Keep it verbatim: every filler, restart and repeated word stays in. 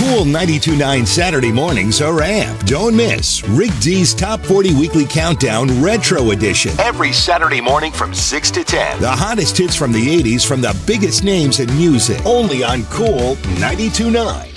Cool ninety-two point nine Saturday mornings are amped. Don't miss Rick D's Top forty Weekly Countdown Retro Edition. Every Saturday morning from six to ten. The hottest hits from the eighties from the biggest names in music. Only on Cool ninety-two point nine.